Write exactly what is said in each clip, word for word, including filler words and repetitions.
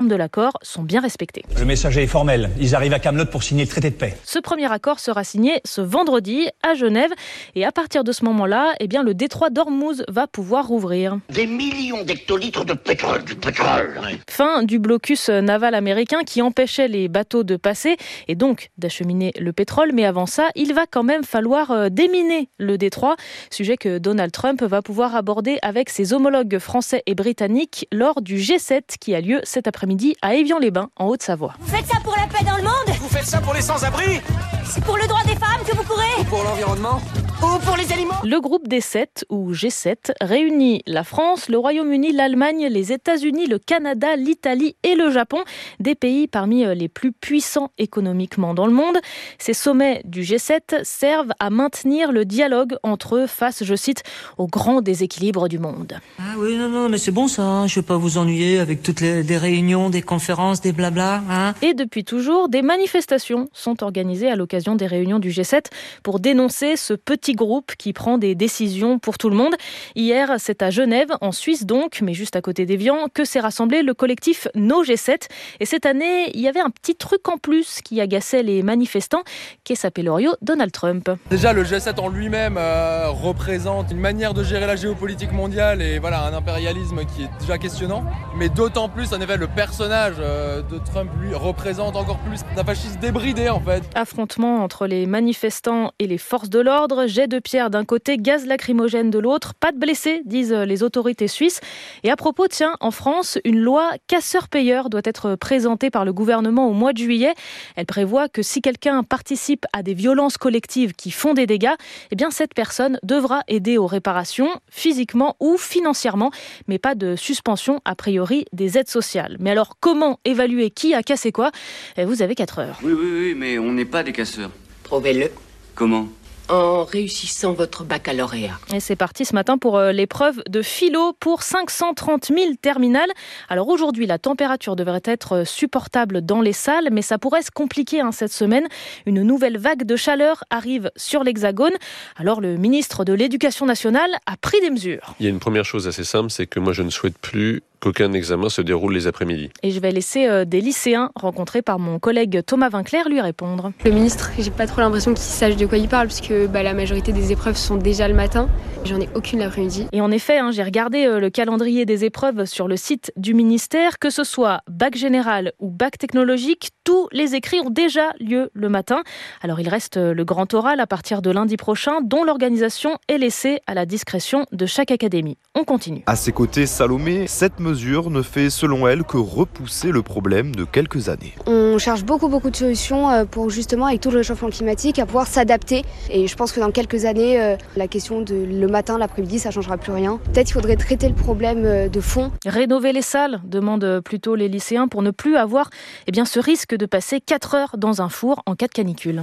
de l'accord sont bien respectées. Le message est formel. Ils arrivent à Kaamelott pour signer le traité de paix. Ce premier accord sera signé ce vendredi à Genève. Et à partir de ce moment-là, eh bien, le détroit d'Ormuz va pouvoir rouvrir. Des millions d'hectolitres de pétrole, du pétrole. Ouais. Fin du blocus naval américain qui empêchait les bateaux de passer et donc d'acheminer le pétrole. Mais avant ça, il va quand même falloir déminer le détroit. Sujet que Donald Trump va pouvoir aborder avec ses homologues français et britanniques lors du G sept qui a lieu cet après-midi à Évian-les-Bains, en Haute-Savoie. Vous faites ça pour la paix dans le monde ? Vous faites ça pour les sans-abri ? C'est pour le droit des femmes que vous courez ? Ou pour l'environnement ? Ou pour les animaux ? Le groupe des sept, ou G sept, réunit la France, le Royaume-Uni, l'Allemagne, les États-Unis, le Canada, l'Italie et le Japon, des pays parmi les plus puissants économiquement dans le monde. Ces sommets du G sept servent à maintenir le dialogue entre eux face, je cite, au grand déséquilibre du monde. Ah oui, non, non, mais c'est bon ça, hein. Je ne vais pas vous ennuyer avec toutes les des réunions, des conférences, des blabla. Hein. Et depuis toujours, des manifestations sont organisées à l'occasion des réunions du G sept pour dénoncer ce petit groupe qui prend des décisions pour tout le monde. Hier, c'est à Genève, en Suisse donc, mais juste à côté d'Évian, que s'est rassemblé le collectif No G sept. Et cette année, il y avait un petit truc en plus qui agaçait les manifestants, qu'est Pelorio, Donald Trump. Déjà, le G sept en lui-même euh, représente une manière de gérer la géopolitique mondiale et voilà, un impérialisme qui est déjà questionnant. Mais d'autant plus, en effet, le personnage euh, de Trump, lui, représente encore plus un fascisme débridé, en fait. Affrontement entre les manifestants et les forces de l'ordre, jet de pierre d'un côté, gaz lacrymogène de l'autre, pas de blessés, disent les autorités suisses. Et à propos, tiens, en France, une loi casseur-payeur doit être présentée par le gouvernement au mois de juillet. Elle prévoit que si quelqu'un participe à des violences collectives qui font des dégâts, eh bien cette personne devra aider aux réparations, physiquement ou financièrement, mais pas de suspension a priori des aides sociales. Mais alors, comment évaluer qui a cassé quoi ? Vous avez quatre heures. Oui, oui, oui, mais on n'est pas des casseurs. Prouvez-le. Comment ? En réussissant votre baccalauréat. Et c'est parti ce matin pour l'épreuve de philo pour cinq cent trente mille terminales. Alors aujourd'hui, la température devrait être supportable dans les salles, mais ça pourrait se compliquer hein, cette semaine. Une nouvelle vague de chaleur arrive sur l'Hexagone. Alors le ministre de l'Éducation nationale a pris des mesures. Il y a une première chose assez simple, c'est que moi je ne souhaite plus qu'aucun examen se déroule les après-midi. Et je vais laisser euh, des lycéens rencontrés par mon collègue Thomas Vinclair lui répondre. Le ministre, j'ai pas trop l'impression qu'il sache de quoi il parle, parce que bah, la majorité des épreuves sont déjà le matin. J'en ai aucune l'après-midi. Et en effet, hein, j'ai regardé euh, le calendrier des épreuves sur le site du ministère, que ce soit bac général ou bac technologique, tous les écrits ont déjà lieu le matin. Alors il reste euh, le grand oral à partir de lundi prochain, dont l'organisation est laissée à la discrétion de chaque académie. On continue. À ses côtés, Salomé, cette mesure ne fait selon elle que repousser le problème de quelques années. On cherche beaucoup beaucoup de solutions pour justement, avec tout le réchauffement climatique, à pouvoir s'adapter. Et je pense que dans quelques années, la question de le matin, l'après-midi, ça ne changera plus rien. Peut-être qu'il faudrait traiter le problème de fond. Rénover les salles, demandent plutôt les lycéens, pour ne plus avoir eh bien, ce risque de passer quatre heures dans un four en cas de canicule.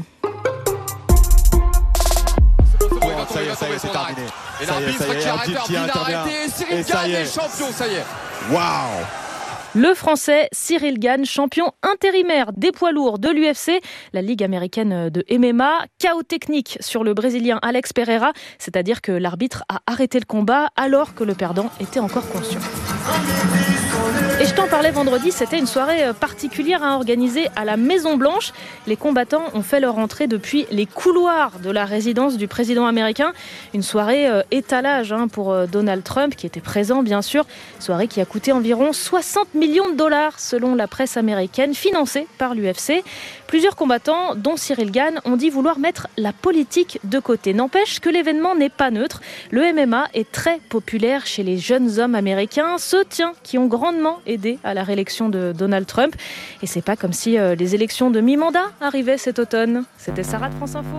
Ça y est, ça y est, c'est terminé. Et l'arbitre qui arrête, l'arbitre a arrêté. Cyril Gane est champion, ça y est. Waouh! Le Français Cyril Gane, champion intérimaire des poids lourds de l'U F C, la Ligue américaine de M M A. Chaos technique sur le Brésilien Alex Pereira, c'est-à-dire que l'arbitre a arrêté le combat alors que le perdant était encore conscient. Et je t'en parlais vendredi, c'était une soirée particulière à organiser à la Maison Blanche. Les combattants ont fait leur entrée depuis les couloirs de la résidence du président américain. Une soirée euh, étalage hein, pour euh, Donald Trump, qui était présent bien sûr. Soirée qui a coûté environ soixante millions de dollars selon la presse américaine, financée par l'U F C. Plusieurs combattants, dont Cyril Gane, ont dit vouloir mettre la politique de côté. N'empêche que l'événement n'est pas neutre. Le M M A est très populaire chez les jeunes hommes américains, ceux tiens, qui ont grandement aidé à la réélection de Donald Trump. Et c'est pas comme si euh, les élections de mi-mandat arrivaient cet automne. C'était Sarah de France Info.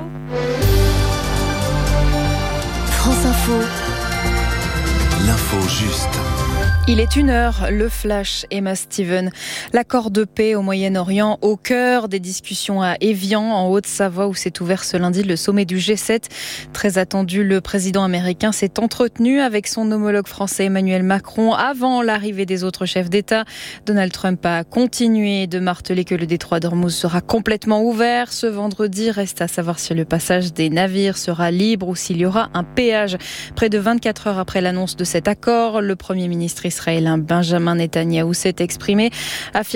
France Info. L'info juste. Il est une heure, le flash, Emma Steven. L'accord de paix au Moyen-Orient au cœur des discussions à Évian, en Haute-Savoie, où s'est ouvert ce lundi le sommet du G sept. Très attendu, le président américain s'est entretenu avec son homologue français Emmanuel Macron avant l'arrivée des autres chefs d'État. Donald Trump a continué de marteler que le détroit d'Ormuz sera complètement ouvert ce vendredi. Reste à savoir si le passage des navires sera libre ou s'il y aura un péage. Près de vingt-quatre heures après l'annonce de cet accord, le Premier ministre israélien Benjamin Netanyahou s'est exprimé, affirmant